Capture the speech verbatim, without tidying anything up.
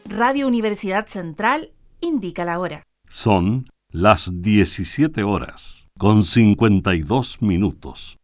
Radio Universidad Central indica la hora. Son las diecisiete horas, con cincuenta y dos minutos.